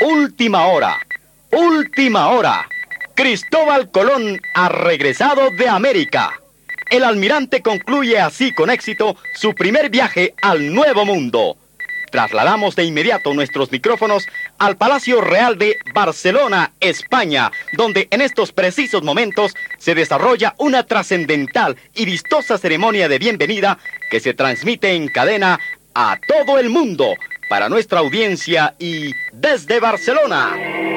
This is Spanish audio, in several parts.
Última hora. Última hora. Cristóbal Colón ha regresado de América. El almirante concluye así con éxito su primer viaje al Nuevo Mundo. Trasladamos de inmediato nuestros micrófonos al Palacio Real de Barcelona, España, donde en estos precisos momentos se desarrolla una trascendental y vistosa ceremonia de bienvenida que se transmite en cadena a todo el mundo para nuestra audiencia y desde Barcelona.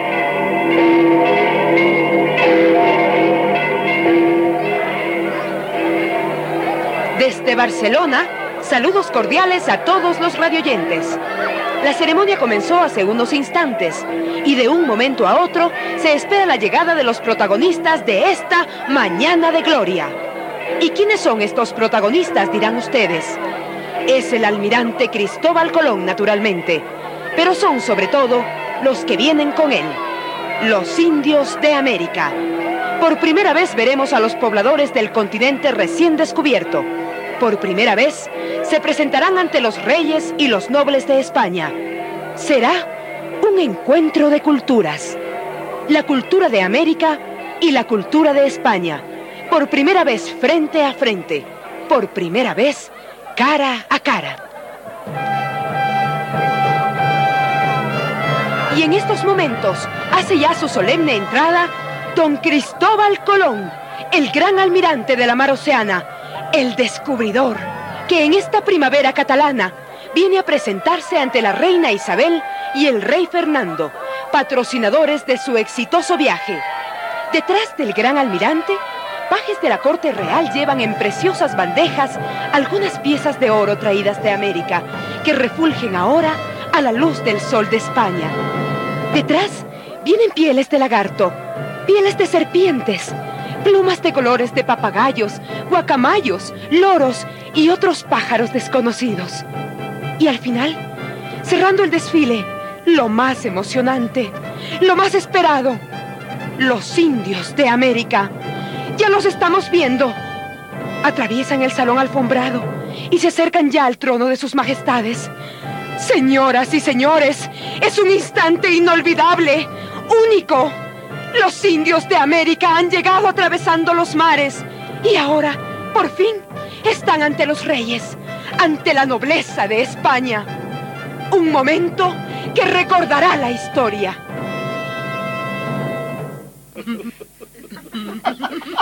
Desde Barcelona, saludos cordiales a todos los radioyentes. La ceremonia comenzó hace unos instantes y de un momento a otro se espera la llegada de los protagonistas de esta Mañana de Gloria. ¿Y quiénes son estos protagonistas, dirán ustedes? Es el almirante Cristóbal Colón, naturalmente, pero son sobre todo los que vienen con él, los indios de América. Por primera vez veremos a los pobladores del continente recién descubierto. Por primera vez se presentarán ante los reyes y los nobles de España. Será un encuentro de culturas. La cultura de América y la cultura de España. Por primera vez frente a frente. Por primera vez cara a cara. Y en estos momentos hace ya su solemne entrada don Cristóbal Colón, el gran almirante de la mar Oceana, el descubridor, que en esta primavera catalana viene a presentarse ante la reina Isabel y el rey Fernando, patrocinadores de su exitoso viaje. Detrás del gran almirante, pajes de la corte real llevan en preciosas bandejas algunas piezas de oro traídas de América, que refulgen ahora a la luz del sol de España. Detrás vienen pieles de lagarto, pieles de serpientes, plumas de colores de papagayos, guacamayos, loros y otros pájaros desconocidos. Y al final, cerrando el desfile, lo más emocionante, lo más esperado, los indios de América. Ya los estamos viendo. Atraviesan el salón alfombrado y se acercan ya al trono de sus majestades. Señoras y señores, es un instante inolvidable, único. Los indios de América han llegado atravesando los mares y ahora, por fin, están ante los reyes, ante la nobleza de España. Un momento que recordará la historia.